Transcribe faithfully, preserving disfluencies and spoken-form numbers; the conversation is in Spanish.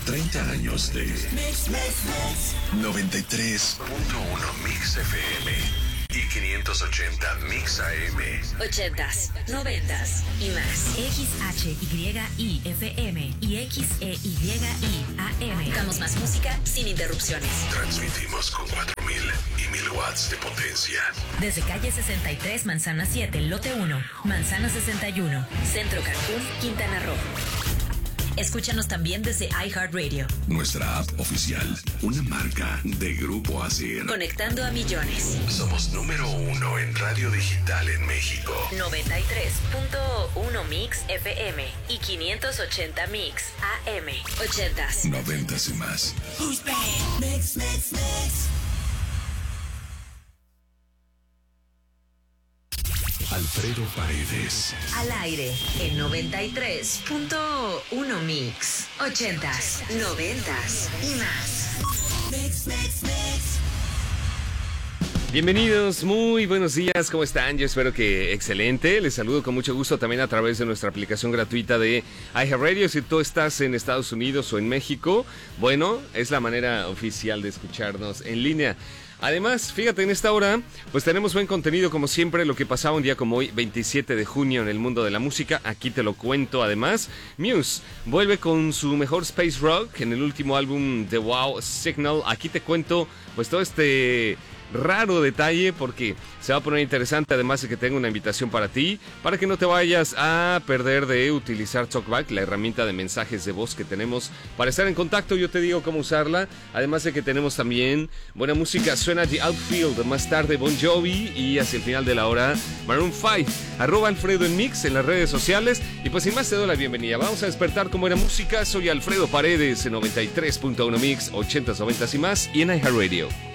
treinta años de noventa y tres punto uno Mix F M y quinientos ochenta Mix A M. ochentas, noventas y más. X H Y I F M y X E Y I A M. Damos más música sin interrupciones. Transmitimos con cuatro mil y mil watts de potencia. Desde calle sesenta y tres, Manzana siete, lote uno, Manzana sesenta y uno. Centro Cancún, Quintana Roo. Escúchanos también desde iHeartRadio. Nuestra app oficial, una marca de Grupo Asir. Conectando a millones. Somos número uno en radio digital en México. noventa y tres punto uno Mix F M y quinientos ochenta Mix A M. ochentas. Noventas y más. Who's back? Mix, mix, mix. Alfredo Paredes. Al aire en noventa y tres punto uno Mix. ochentas, noventas y más. Mix, mix, mix. Bienvenidos, muy buenos días, ¿cómo están? Yo espero que excelente. Les saludo con mucho gusto también a través de nuestra aplicación gratuita de iHeartRadio. Si tú estás en Estados Unidos o en México, bueno, es la manera oficial de escucharnos en línea. Además, fíjate, en esta hora, pues tenemos buen contenido como siempre, lo que pasaba un día como hoy, veintisiete de junio en el mundo de la música, aquí te lo cuento. Además, Muse vuelve con su mejor space rock en el último álbum The Wow Signal. Aquí te cuento pues todo este raro detalle porque se va a poner interesante, además de que tengo una invitación para ti, para que no te vayas a perder de utilizar TalkBack, la herramienta de mensajes de voz que tenemos para estar en contacto. Yo te digo cómo usarla, además de que tenemos también buena música. Suena The Outfield, más tarde Bon Jovi y hacia el final de la hora Maroon cinco. Arroba Alfredo en Mix en las redes sociales y pues sin más te doy la bienvenida. Vamos a despertar con buena música. Soy Alfredo Paredes en noventa y tres punto uno Mix, ochentas, noventas y más y en iHeartRadio.